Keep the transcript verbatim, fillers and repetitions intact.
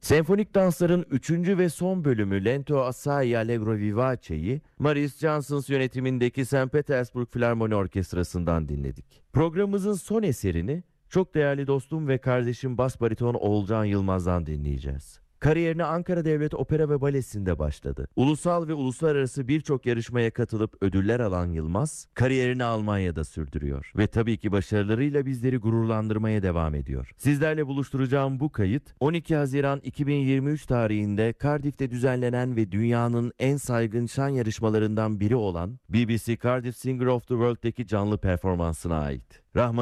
Senfonik dansların üçüncü ve son bölümü Lento Assai Allegro Vivace'yi Maris Janssens yönetimindeki Sankt Petersburg Filarmoni Orkestrası'ndan dinledik. Programımızın son eserini çok değerli dostum ve kardeşim bas bariton Oğulcan Yılmaz'dan dinleyeceğiz. Kariyerine Ankara Devlet Opera ve Balesi'nde başladı. Ulusal ve uluslararası birçok yarışmaya katılıp ödüller alan Yılmaz, kariyerini Almanya'da sürdürüyor. Ve tabii ki başarılarıyla bizleri gururlandırmaya devam ediyor. Sizlerle buluşturacağım bu kayıt, on iki Haziran iki bin yirmi üç tarihinde Cardiff'te düzenlenen ve dünyanın en saygın şan yarışmalarından biri olan B B C Cardiff Singer of the World'deki canlı performansına ait. Rahman